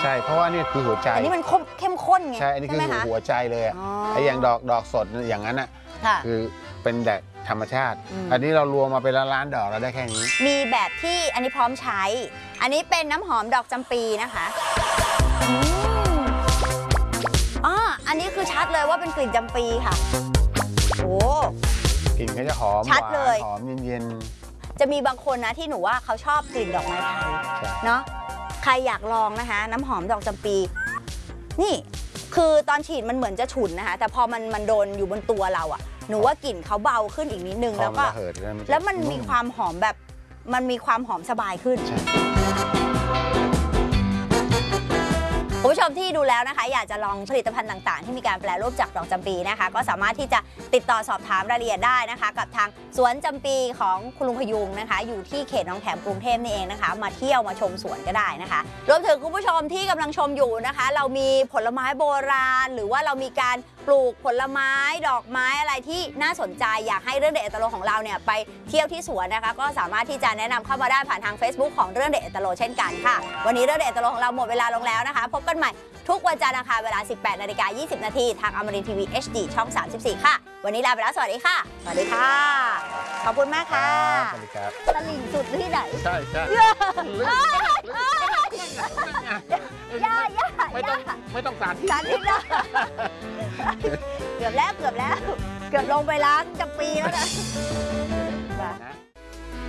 ใช่เพราะว่านี่คือหัวใจอันนี้มันเข้มข้นไงใช่อันนี้คือหัวใจเลยไอ้อย่างดอกสดอย่างนั้นอ่ะคือเป็นแบบธรรมชาติอันนี้เรารวมมาเป็นล้านดอกเราได้แค่นี้มีแบบที่อันนี้พร้อมใช้อันนี้เป็นน้ำหอมดอกจำปีนะคะอันนี้คือชัดเลยว่าเป็นกลิ่นจำปีค่ะโอ้กลิ่นก็จะหอมชัดเลยหอมเย็นๆจะมีบางคนนะที่หนูว่าเขาชอบกลิ่นดอกไม้ไทยเนาะใครอยากลองนะคะน้ำหอมดอกจำปีนี่คือตอนฉีดมันเหมือนจะฉุนนะคะแต่พอมันโดนอยู่บนตัวเราอะหนูว่ากลิ่นเขาเบาขึ้นอีกนิดนึงแล้วก็แล้วมันมีความหอมแบบมันมีความหอมสบายขึ้นคุณผู้ชมที่ดูแล้วนะคะอยากจะลองผลิตภัณฑ์ต่างๆที่มีการแปรรูปจากดอกจำปีนะคะก็สามารถที่จะติดต่อสอบถามรายละเอียดได้นะคะกับทางสวนจำปีของคุณลุงพยุงนะคะอยู่ที่เขตหนองแขมกรุงเทพนี่เองนะคะมาเที่ยวมาชมสวนก็ได้นะคะรวมถึงคุณผู้ชมที่กำลังชมอยู่นะคะเรามีผลไม้โบราณหรือว่าเรามีการปลูกผลไม้ดอกไม้อะไรที่น่าสนใจอยากให้เรื่องเด็ดเอตโลของเราเนี่ยไปเที่ยวที่สวนนะคะก็สามารถที่จะแนะนำเข้ามาได้ผ่านทาง Facebook ของเรื่องเด็ดเอตโลเช่นกันค่ะวันนี้เรื่องเด็ดเอตโลของเราหมดเวลาลงแล้วนะคะพบกันใหม่ทุกวันจันทร์นะคะเวลา 18:20 น.ทางอมรินทร์ทีวี HD ช่อง 34 ค่ะวันนี้ลาไปแล้วสวัสดีค่ะสวัสดีค่ะขอบคุณมากค่ะสวัสดีครับตลิ่งสุดที่ไหนใช่ไม่ต้องสาธิตนะเกือบแล้วลงไปล้างจะปีแล้วนะ